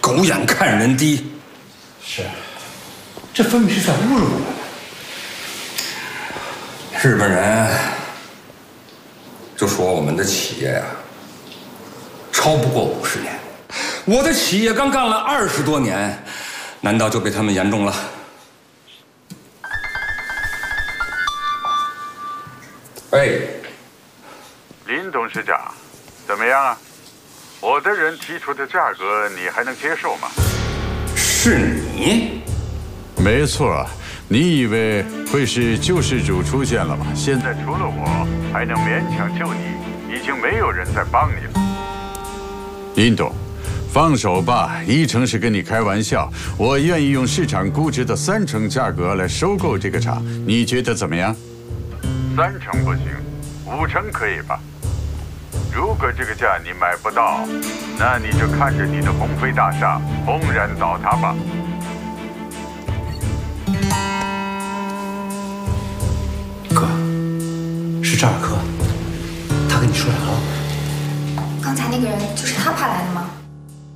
狗眼看人低。 是，这分明是在侮辱我们。 日本人就说我们的企业呀，超不过50年。我的企业刚干了20多年，难道就被他们言中了？哎， 林董事长，怎么样啊？我的人提出的价格你还能接受吗？ 是你？ 没错，你以为会是救世主出现了吗？现在除了我，还能勉强救你，已经没有人再帮你了。林董，放手吧，一成是跟你开玩笑，我愿意用市场估值的30%价格来收购这个厂，你觉得怎么样？3成不行，5成可以吧？如果这个价你买不到，那你就看着你的鸿飞大厦轰然倒塌吧。 哥，是扎尔科，他跟你说啥了？ 刚才那个人就是他派来的吗？